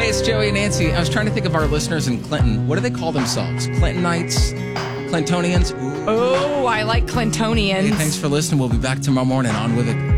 it's Joey and Nancy. I was trying to think of our listeners in Clinton. What do they call themselves? Clintonites? Clintonians? Oh, I like Clintonians. Hey, thanks for listening. We'll be back tomorrow morning. On with it.